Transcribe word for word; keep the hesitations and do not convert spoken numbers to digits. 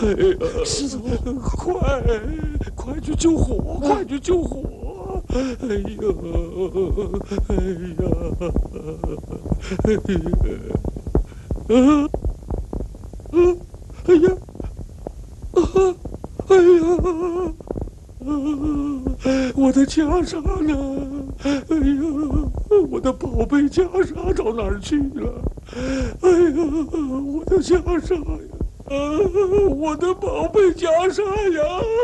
师祖， 快快去救火！快去救火！哎呀，哎呀，哎呀，啊啊！哎呀，啊！哎呀，啊！我的袈裟呢？哎呀，我的宝贝袈裟到哪儿去了？哎呀，我的袈裟呀！啊，我的宝贝袈裟呀！